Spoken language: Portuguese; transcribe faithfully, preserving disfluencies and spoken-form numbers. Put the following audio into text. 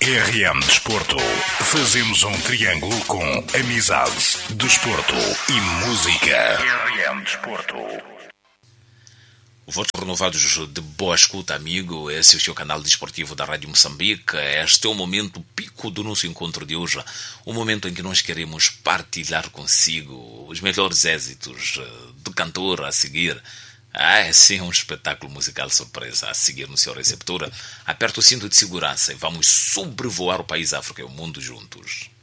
R M Desporto. Fazemos um triângulo com amizade, desporto e música. R M Desporto. Votos renovados de boa escuta, amigo. Esse é o seu canal desportivo da Rádio Moçambique. Este é o momento pico do nosso encontro de hoje. O momento em que nós queremos partilhar consigo os melhores êxitos do cantor a seguir. Ah, é sim um espetáculo musical surpresa a seguir no seu receptor. Aperta o cinto de segurança e vamos sobrevoar o país, África e o mundo juntos.